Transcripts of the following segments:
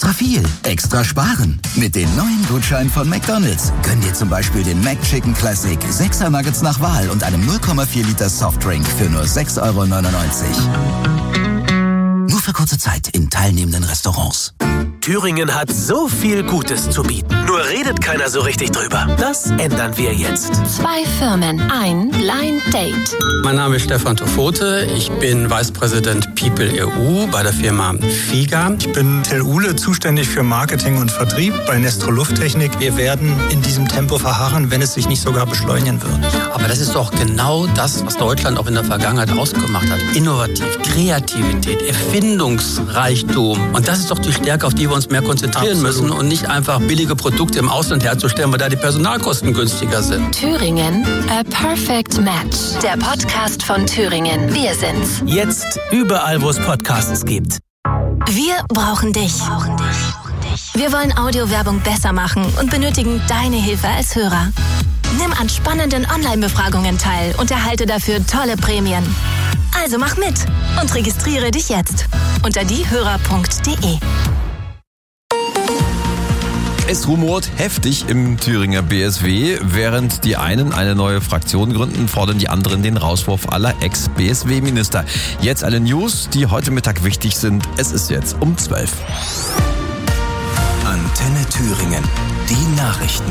extra viel, extra sparen. Mit den neuen Gutscheinen von McDonald's gönn dir zum Beispiel den McChicken Classic 6er Nuggets nach Wahl und einem 0,4 Liter Softdrink für nur 6,99 €. Nur für kurze Zeit in teilnehmenden Restaurants. Thüringen hat so viel Gutes zu bieten. Nur redet keiner so richtig drüber. Das ändern wir jetzt. 2 Firmen, ein Blind Date. Mein Name ist Stefan Tofote. Ich bin Vice President People EU bei der Firma FIGA. Ich bin Till Uhle, zuständig für Marketing und Vertrieb bei Nestro Lufttechnik. Wir werden in diesem Tempo verharren, wenn es sich nicht sogar beschleunigen wird. Aber das ist doch genau das, was Deutschland auch in der Vergangenheit ausgemacht hat. Innovativ, Kreativität, Erfindungsreichtum. Und das ist doch die Stärke, auf die wir uns mehr konzentrieren müssen und nicht einfach billige Produkte im Ausland herzustellen, weil da die Personalkosten günstiger sind. Thüringen, a perfect match. Der Podcast von Thüringen. Wir sind's. Jetzt überall, wo es Podcasts gibt. Wir brauchen dich. Wir wollen Audiowerbung besser machen und benötigen deine Hilfe als Hörer. Nimm an spannenden Online-Befragungen teil und erhalte dafür tolle Prämien. Also mach mit und registriere dich jetzt unter diehörer.de. Es rumort heftig im Thüringer BSW. Während die einen eine neue Fraktion gründen, fordern die anderen den Rauswurf aller Ex-BSW-Minister. Jetzt alle News, die heute Mittag wichtig sind. Es ist jetzt um 12. Antenne Thüringen. Die Nachrichten.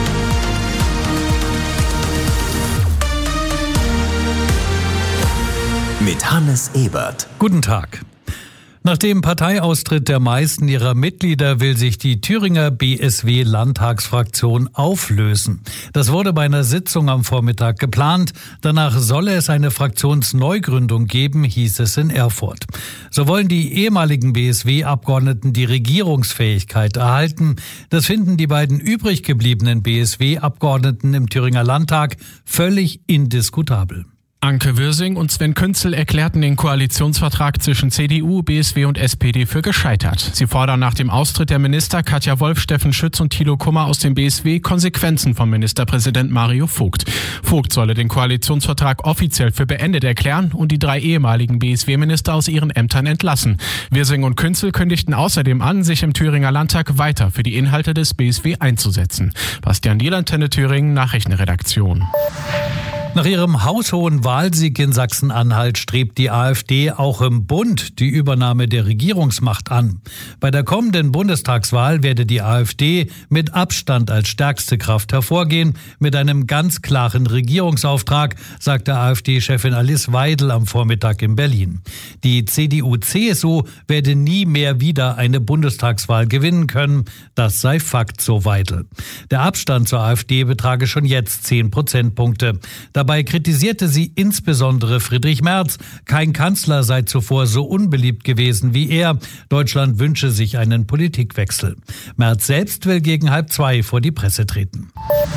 Mit Hannes Ebert. Guten Tag. Nach dem Parteiaustritt der meisten ihrer Mitglieder will sich die Thüringer BSW-Landtagsfraktion auflösen. Das wurde bei einer Sitzung am Vormittag geplant. Danach solle es eine Fraktionsneugründung geben, hieß es in Erfurt. So wollen die ehemaligen BSW-Abgeordneten die Regierungsfähigkeit erhalten. Das finden die beiden übrig gebliebenen BSW-Abgeordneten im Thüringer Landtag völlig indiskutabel. Anke Würsing und Sven Künzel erklärten den Koalitionsvertrag zwischen CDU, BSW und SPD für gescheitert. Sie fordern nach dem Austritt der Minister Katja Wolf, Steffen Schütz und Thilo Kummer aus dem BSW Konsequenzen vom Ministerpräsident Mario Vogt. Vogt solle den Koalitionsvertrag offiziell für beendet erklären und die 3 ehemaligen BSW-Minister aus ihren Ämtern entlassen. Würsing und Künzel kündigten außerdem an, sich im Thüringer Landtag weiter für die Inhalte des BSW einzusetzen. Bastian Diel, Antenne Thüringen, Nachrichtenredaktion. Nach ihrem haushohen Wahlsieg in Sachsen-Anhalt strebt die AfD auch im Bund die Übernahme der Regierungsmacht an. Bei der kommenden Bundestagswahl werde die AfD mit Abstand als stärkste Kraft hervorgehen, mit einem ganz klaren Regierungsauftrag, sagte AfD-Chefin Alice Weidel am Vormittag in Berlin. Die CDU-CSU werde nie mehr wieder eine Bundestagswahl gewinnen können. Das sei Fakt, so Weidel. Der Abstand zur AfD betrage schon jetzt 10 Prozentpunkte. Dabei kritisierte sie insbesondere Friedrich Merz. Kein Kanzler sei zuvor so unbeliebt gewesen wie er. Deutschland wünsche sich einen Politikwechsel. Merz selbst will gegen 1:30 vor die Presse treten.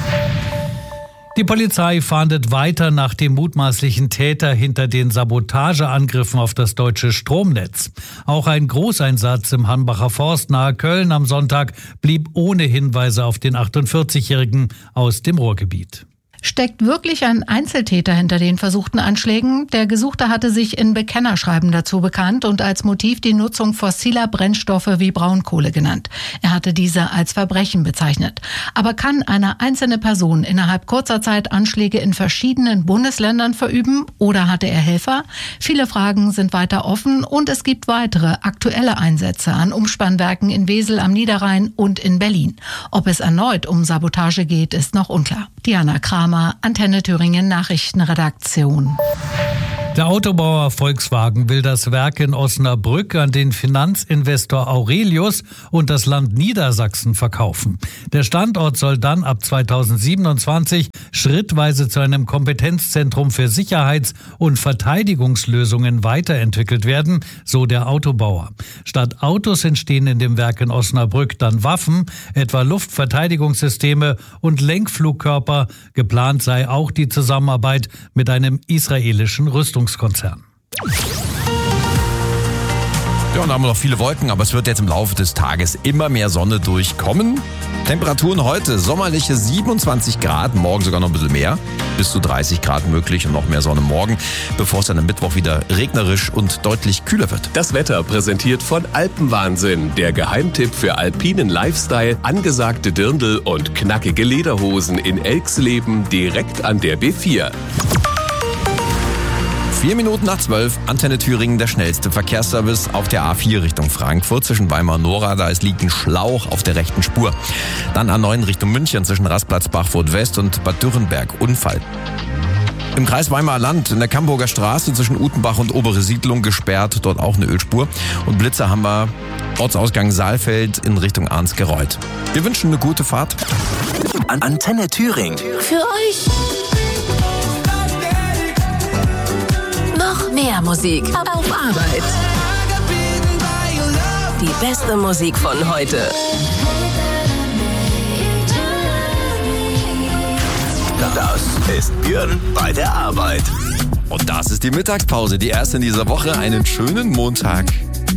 Die Polizei fahndet weiter nach dem mutmaßlichen Täter hinter den Sabotageangriffen auf das deutsche Stromnetz. Auch ein Großeinsatz im Hanbacher Forst nahe Köln am Sonntag blieb ohne Hinweise auf den 48-Jährigen aus dem Ruhrgebiet. Steckt wirklich ein Einzeltäter hinter den versuchten Anschlägen? Der Gesuchte hatte sich in Bekennerschreiben dazu bekannt und als Motiv die Nutzung fossiler Brennstoffe wie Braunkohle genannt. Er hatte diese als Verbrechen bezeichnet. Aber kann eine einzelne Person innerhalb kurzer Zeit Anschläge in verschiedenen Bundesländern verüben oder hatte er Helfer? Viele Fragen sind weiter offen und es gibt weitere aktuelle Einsätze an Umspannwerken in Wesel am Niederrhein und in Berlin. Ob es erneut um Sabotage geht, ist noch unklar. Diana Kramer, Antenne Thüringen Nachrichtenredaktion. Der Autobauer Volkswagen will das Werk in Osnabrück an den Finanzinvestor Aurelius und das Land Niedersachsen verkaufen. Der Standort soll dann ab 2027 schrittweise zu einem Kompetenzzentrum für Sicherheits- und Verteidigungslösungen weiterentwickelt werden, so der Autobauer. Statt Autos entstehen in dem Werk in Osnabrück dann Waffen, etwa Luftverteidigungssysteme und Lenkflugkörper. Geplant sei auch die Zusammenarbeit mit einem israelischen Rüstungskonzern. Ja, und da haben wir noch viele Wolken, aber es wird jetzt im Laufe des Tages immer mehr Sonne durchkommen. Temperaturen heute, sommerliche 27 Grad, morgen sogar noch ein bisschen mehr, bis zu 30 Grad möglich und noch mehr Sonne morgen, bevor es dann am Mittwoch wieder regnerisch und deutlich kühler wird. Das Wetter präsentiert von Alpenwahnsinn, der Geheimtipp für alpinen Lifestyle, angesagte Dirndl und knackige Lederhosen in Elxleben direkt an der B4. 4 Minuten nach 12, Antenne Thüringen, der schnellste Verkehrsservice auf der A4 Richtung Frankfurt zwischen Weimar und Nora. Da liegt ein Schlauch auf der rechten Spur. Dann A9 Richtung München zwischen Rastplatz Bachfurt West und Bad Dürrenberg. Unfall. Im Kreis Weimarer Land in der Camburger Straße zwischen Utenbach und Obere Siedlung gesperrt. Dort auch eine Ölspur. Und Blitzer haben wir Ortsausgang Saalfeld in Richtung Arnsgereuth. Wir wünschen eine gute Fahrt. Antenne Thüringen. Für euch. Noch mehr Musik auf Arbeit. Die beste Musik von heute. Das ist Björn bei der Arbeit. Und das ist die Mittagspause, die erste in dieser Woche. Einen schönen Montag.